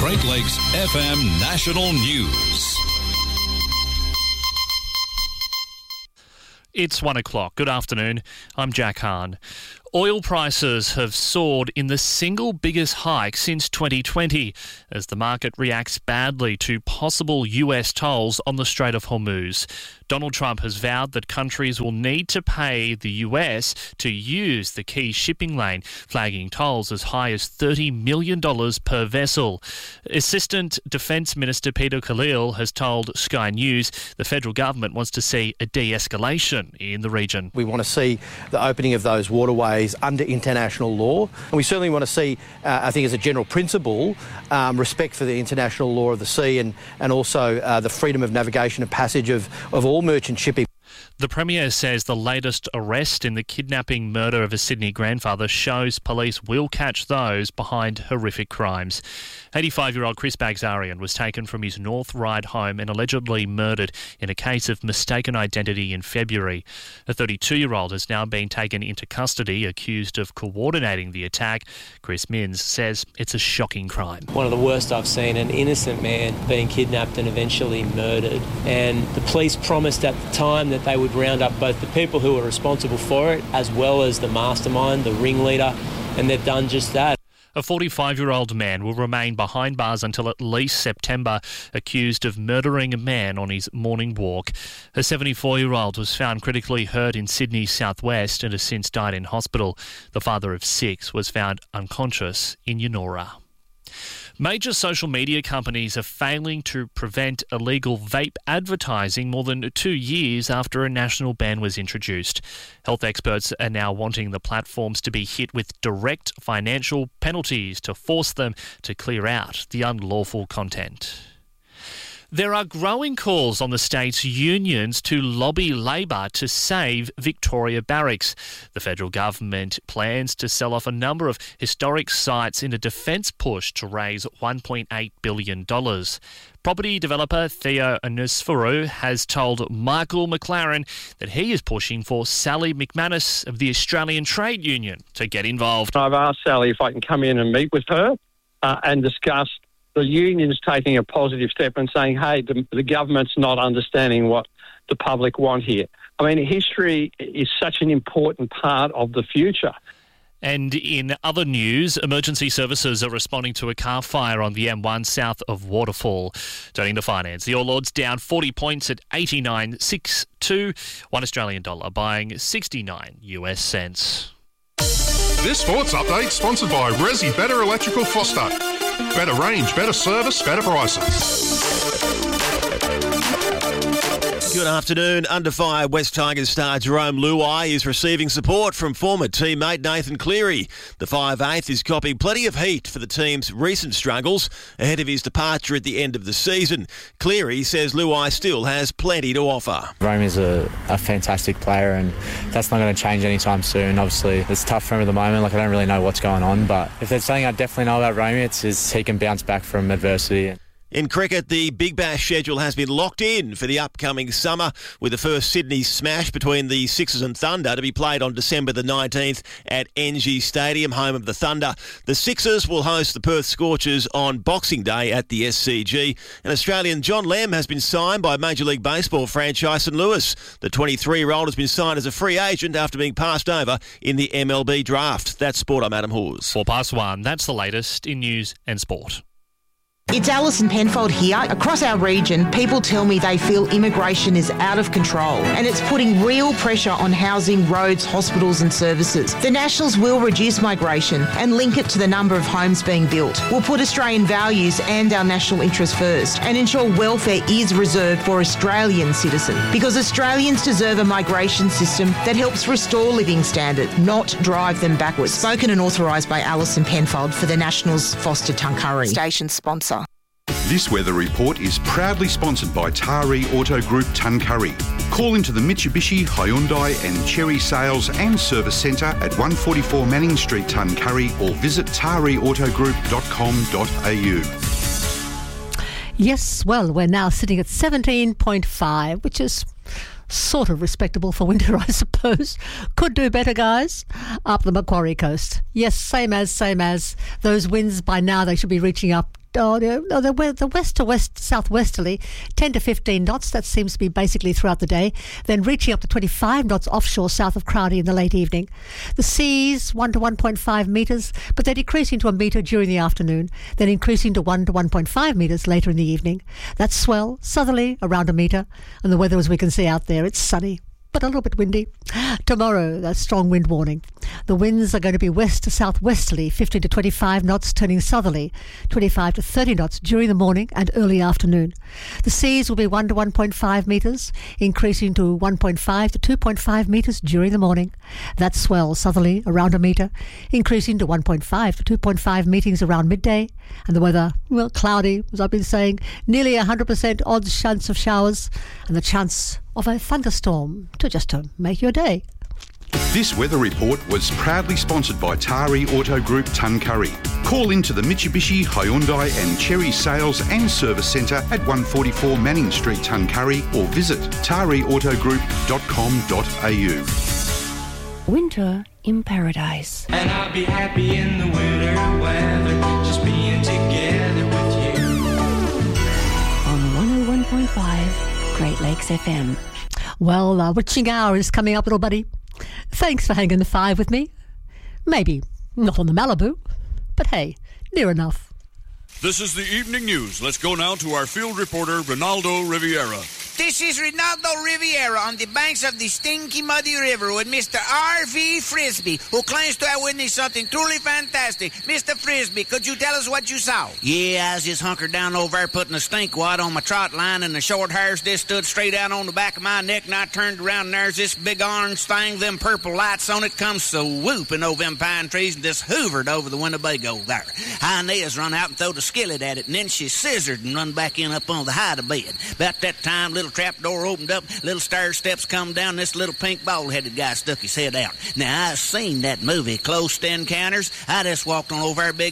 Great Lakes FM National News. It's 1 o'clock. Good afternoon. I'm Jack Hahn. Oil prices have soared in the single biggest hike since 2020 as the market reacts badly to possible US tolls on the Strait of Hormuz. Donald Trump has vowed that countries will need to pay the US to use the key shipping lane, flagging tolls as high as $30 million per vessel. Assistant Defence Minister Peter Khalil has told Sky News the federal government wants to see a de-escalation in the region. We want to see the opening of those waterways under international law. And we certainly want to see, I think as a general principle, respect for the international law of the sea and also the freedom of navigation and passage of all merchant shipping. The Premier says the latest arrest in the kidnapping murder of a Sydney grandfather shows police will catch those behind horrific crimes. 85-year-old Chris Bagzarian was taken from his North Ryde home and allegedly murdered in a case of mistaken identity in February. A 32-year-old has now been taken into custody, accused of coordinating the attack. Chris Minns says it's a shocking crime. One of the worst I've seen, an innocent man being kidnapped and eventually murdered. And the police promised at the time that they would round up both the people who were responsible for it as well as the mastermind, the ringleader, and they've done just that. A 45-year-old man will remain behind bars until at least September, accused of murdering a man on his morning walk. A 74-year-old was found critically hurt in Sydney's southwest and has since died in hospital. The father of 6 was found unconscious in Yennora. Major social media companies are failing to prevent illegal vape advertising more than 2 years after a national ban was introduced. Health experts are now wanting the platforms to be hit with direct financial penalties to force them to clear out the unlawful content. There are growing calls on the state's unions to lobby Labor to save Victoria Barracks. The federal government plans to sell off a number of historic sites in a defence push to raise $1.8 billion. Property developer Theo Onisforo has told Michael McLaren that he is pushing for Sally McManus of the Australian Trade Union to get involved. I've asked Sally if I can come in and meet with her and discuss the union's taking a positive step and saying, hey, the government's not understanding what the public want here. I mean, history is such an important part of the future. And in other news, emergency services are responding to a car fire on the M1 south of Waterfall. Turning to finance, the All Ords down 40 points at 89.62, $1 Australian dollar buying 69 US cents. This sports update sponsored by Resi Better Electrical Foster. Better range, better service, better prices. Good afternoon. Under fire, West Tigers star Jerome Luai is receiving support from former teammate Nathan Cleary. The 5'8" is copying plenty of heat for the team's recent struggles ahead of his departure at the end of the season. Cleary says Luai still has plenty to offer. Jerome is a fantastic player and that's not going to change anytime soon. Obviously, it's tough for him at the moment. I don't really know what's going on, but if there's something I definitely know about Romeo, it's he can bounce back from adversity. In cricket, the Big Bash schedule has been locked in for the upcoming summer, with the first Sydney smash between the Sixers and Thunder to be played on December the 19th at NG Stadium, home of the Thunder. The Sixers will host the Perth Scorchers on Boxing Day at the SCG. And Australian John Lem has been signed by Major League Baseball franchise St. Louis. The 23-year-old has been signed as a free agent after being passed over in the MLB draft. That's Sport. I'm Adam Hawes. 1:04. That's the latest in news and sport. It's Alison Penfold here. Across our region, people tell me they feel immigration is out of control and it's putting real pressure on housing, roads, hospitals and services. The Nationals will reduce migration and link it to the number of homes being built. We'll put Australian values and our national interests first and ensure welfare is reserved for Australian citizens, because Australians deserve a migration system that helps restore living standards, not drive them backwards. Spoken and authorised by Alison Penfold for the Nationals Foster Tuncurry. Station sponsor. This weather report is proudly sponsored by Taree Auto Group Tuncurry. Call into the Mitsubishi, Hyundai and Chery Sales and Service Centre at 144 Manning Street, Tuncurry, or visit tareautogroup.com.au. Yes, well, we're now sitting at 17.5, which is sort of respectable for winter, I suppose. Could do better, guys. Up the Macquarie coast. Yes, same as. Those winds by now, they should be reaching up the west to west southwesterly, 10 to 15 knots. That seems to be basically throughout the day. Then reaching up to 25 knots offshore south of Crowdy in the late evening. The seas 1 to 1.5 metres, but they're decreasing to a metre during the afternoon, then increasing to 1 to 1.5 metres later in the evening. That swell southerly around a metre, and the weather, as we can see out there, it's sunny but a little bit windy. Tomorrow, a strong wind warning. The winds are going to be west to southwesterly, 15 to 25 knots, turning southerly, 25 to 30 knots during the morning and early afternoon. The seas will be 1 to 1.5 metres, increasing to 1.5 to 2.5 metres during the morning. That swell southerly around a metre, increasing to 1.5 to 2.5 metres around midday. And the weather, well, cloudy, as I've been saying, nearly 100% odds chance of showers, and the chance of a thunderstorm to make your day. This weather report was proudly sponsored by Tari Auto Group Tuncurry. Call into the Mitsubishi, Hyundai and Cherry Sales and Service Centre at 144 Manning Street, Tuncurry, or visit tariautogroup.com.au. Winter in paradise. And I'll be happy in the winter weather, just being together with you. On 101.5 Great Lakes FM. Well, witching hour is coming up, little buddy. Thanks for hanging the 5 with me. Maybe not on the Malibu, but hey, near enough. This is the evening news. Let's go now to our field reporter, Ronaldo Riviera. This is Ronaldo Riviera on the banks of the Stinky Muddy River with Mr. R.V. Frisbee, who claims to have witnessed something truly fantastic. Mr. Frisbee, could you tell us what you saw? Yeah, I was just hunkered down over there putting a stink wad on my trot line, and the short hairs just stood straight out on the back of my neck, and I turned around, and there's this big orange thing, them purple lights on it, comes swooping over them pine trees and just hoovered over the Winnebago there. High-Neas run out and threw the skillet at it, and then she scissored and run back in up on the hide of bed. About that time, little trap door opened up, little stair steps come down, this little pink bald-headed guy stuck his head out. Now, I seen that movie, Close Encounters. I just walked on over there, big